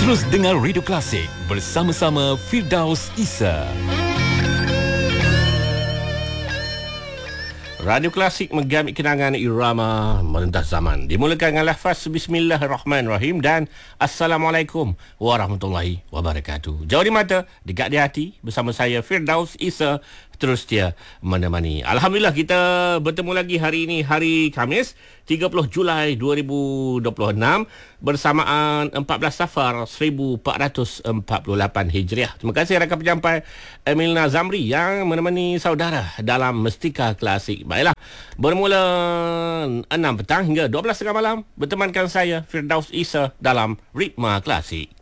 Terus dengar Radio Klasik bersama-sama Firdaus Isa. Radio Klasik menggamit kenangan irama merentas zaman. Dimulakan dengan lafaz Bismillahirrahmanirrahim dan Assalamualaikum warahmatullahi wabarakatuh. Jauh di mata, dekat di hati. Bersama saya Firdaus Isa, terus dia menemani. Alhamdulillah kita bertemu lagi hari ini, hari Khamis 30 Julai 2026 bersamaan 14 Safar 1448 Hijriah. Terima kasih rakan penyampai Emilna Zamri yang menemani saudara dalam Mestika Klasik. Baiklah, bermula 6 petang hingga 12.30 malam bertemankan saya Firdaus Isa dalam Ritma Klasik.